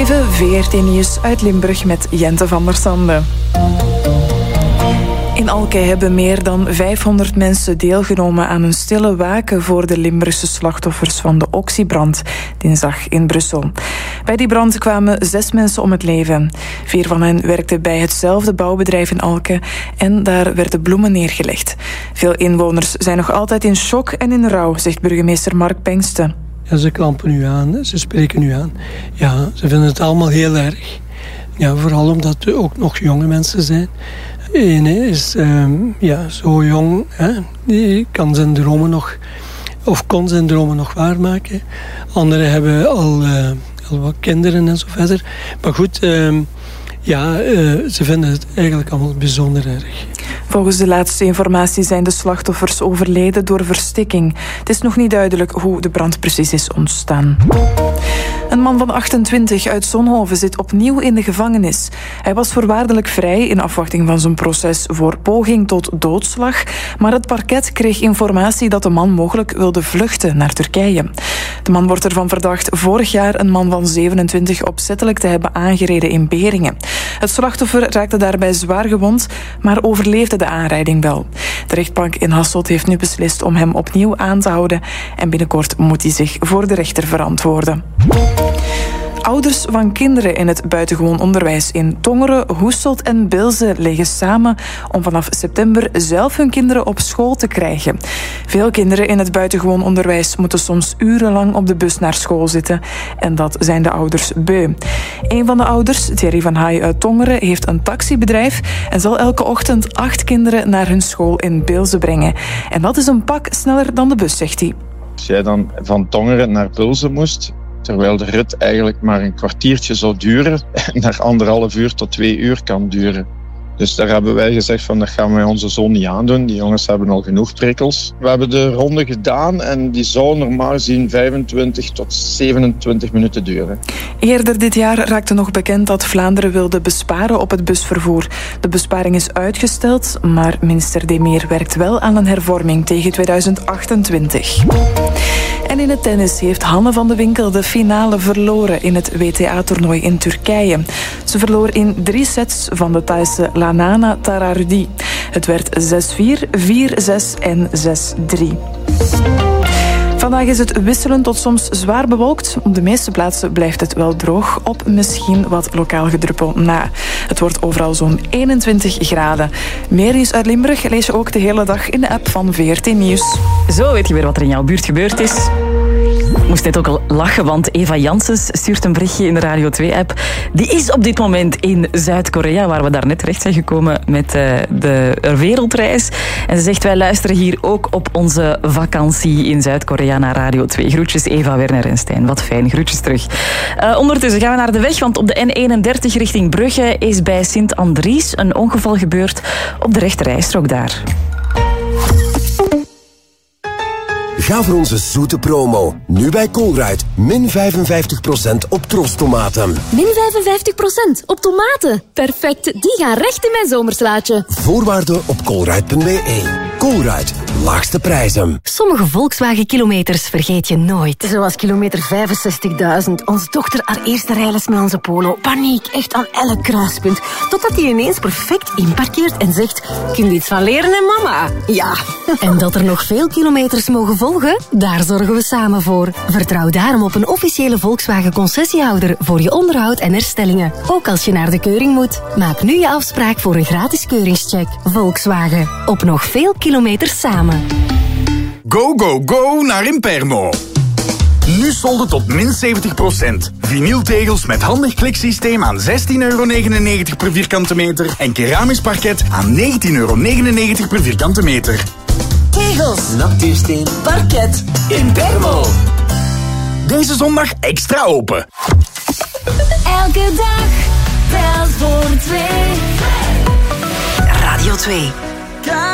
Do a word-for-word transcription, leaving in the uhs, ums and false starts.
zeven, V R T Nieuws uit Limburg met Jente van der Sande. In Alkei hebben meer dan vijfhonderd mensen deelgenomen aan een stille waken voor de Limburgse slachtoffers van de Oxybrand dinsdag in Brussel. Bij die brand kwamen zes mensen om het leven. Vier van hen werkten bij hetzelfde bouwbedrijf in Alkei en daar werden bloemen neergelegd. Veel inwoners zijn nog altijd in shock en in rouw, zegt burgemeester Mark Pengsten. Ja, ze klampen u aan, ze spreken u aan. Ja, ze vinden het allemaal heel erg. Ja, vooral omdat we ook nog jonge mensen zijn. Eén is um, ja, zo jong, hè, die kan zijn dromen nog, of kon zijn dromen nog waarmaken. Anderen hebben al, uh, al wat kinderen en zo verder. Maar goed, um, ja, uh, ze vinden het eigenlijk allemaal bijzonder erg. Volgens de laatste informatie zijn de slachtoffers overleden door verstikking. Het is nog niet duidelijk hoe de brand precies is ontstaan. Een man van achtentwintig uit Zonhoven zit opnieuw in de gevangenis. Hij was voorwaardelijk vrij in afwachting van zijn proces voor poging tot doodslag. Maar het parket kreeg informatie dat de man mogelijk wilde vluchten naar Turkije. De man wordt ervan verdacht vorig jaar een man van zevenentwintig opzettelijk te hebben aangereden in Beringen. Het slachtoffer raakte daarbij zwaar gewond, maar overleefde de aanrijding wel. De rechtbank in Hasselt heeft nu beslist om hem opnieuw aan te houden en binnenkort moet hij zich voor de rechter verantwoorden. Ouders van kinderen in het buitengewoon onderwijs in Tongeren, Hoeselt en Bilze liggen samen om vanaf september zelf hun kinderen op school te krijgen. Veel kinderen in het buitengewoon onderwijs moeten soms urenlang op de bus naar school zitten en dat zijn de ouders beu. Een van de ouders, Thierry van Haay uit Tongeren, heeft een taxibedrijf en zal elke ochtend acht kinderen naar hun school in Bilze brengen. En dat is een pak sneller dan de bus, zegt hij. Als jij dan van Tongeren naar Bilze moest, terwijl de rit eigenlijk maar een kwartiertje zou duren en naar anderhalf uur tot twee uur kan duren. Dus daar hebben wij gezegd van dat gaan wij onze zoon niet aandoen. Die jongens hebben al genoeg prikkels. We hebben de ronde gedaan en die zou normaal gezien vijfentwintig tot zevenentwintig minuten duren. Eerder dit jaar raakte nog bekend dat Vlaanderen wilde besparen op het busvervoer. De besparing is uitgesteld, maar minister De Meer werkt wel aan een hervorming tegen tweeduizend achtentwintig. En in het tennis heeft Hanne van de Winkel de finale verloren in het W T A-toernooi in Turkije. Ze verloor in drie sets van de Thaise Lanana Tararudi. Het werd zes vier, vier zes en zes drie. Vandaag is het wisselend tot soms zwaar bewolkt. Op de meeste plaatsen blijft het wel droog, op misschien wat lokaal gedruppel na. Het wordt overal zo'n eenentwintig graden. Meer nieuws uit Limburg lees je ook de hele dag in de app van V R T Nieuws. Zo weet je weer wat er in jouw buurt gebeurd is. Ik moest net ook al lachen, want Eva Janssens stuurt een berichtje in de Radio twee-app. Die is op dit moment in Zuid-Korea, waar we daar net terecht zijn gekomen met uh, de wereldreis. En ze zegt, wij luisteren hier ook op onze vakantie in Zuid-Korea naar Radio twee. Groetjes Eva, Werner en Stijn. Wat fijn, groetjes terug. Uh, ondertussen gaan we naar de weg, want op de N eenendertig richting Brugge is bij Sint-Andries een ongeval gebeurd op de rechterrijstrook daar. Ga voor onze zoete promo. Nu bij Colruyt. Min vijfenvijftig procent op trostomaten. Min vijfenvijftig procent op tomaten. Perfect, die gaan recht in mijn zomerslaatje. Voorwaarden op colruyt punt b e. Colruyt, laagste prijzen. Sommige Volkswagen-kilometers vergeet je nooit. Zoals kilometer vijfenzestigduizend. Onze dochter haar eerste rijles met onze Polo. Paniek, echt aan elk kruispunt. Totdat hij ineens perfect inparkeert en zegt... Kun je iets van leren, hè, mama? Ja. En dat er nog veel kilometers mogen volgen? Daar zorgen we samen voor. Vertrouw daarom op een officiële Volkswagen-concessiehouder voor je onderhoud en herstellingen. Ook als je naar de keuring moet. Maak nu je afspraak voor een gratis keuringscheck. Volkswagen. Op nog veel kilometers samen. Go, go, go naar Impermo. Nu solden tot min zeventig procent. Vinyltegels met handig kliksysteem aan zestien euro negenennegentig per vierkante meter. En keramisch parket aan negentien euro negenennegentig per vierkante meter. Tegels, natuursteen, parket, Impermo. Deze zondag extra open. Elke dag telt voor twee. Radio twee.